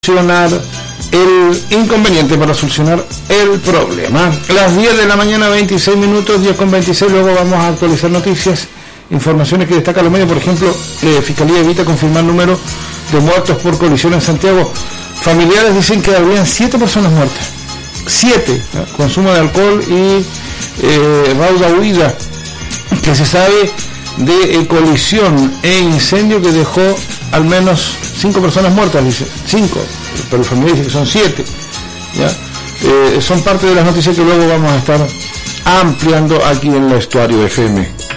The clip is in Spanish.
solucionar el inconveniente, para solucionar el problema. Las 10 de la mañana, 26 minutos, 10:26, luego vamos a actualizar noticias, informaciones que destacan los medios. Por ejemplo, Fiscalía evita confirmar número de muertos por colisión en Santiago. Familiares dicen que habrían 7 personas muertas. 7, ¿no? Consumo de alcohol y rauda huida, que se sabe de colisión e incendio que dejó al menos 5 personas muertas, dice 5, pero el familiar dice que son 7, ¿ya? Son parte de las noticias que luego vamos a estar ampliando aquí en la Estuario FM.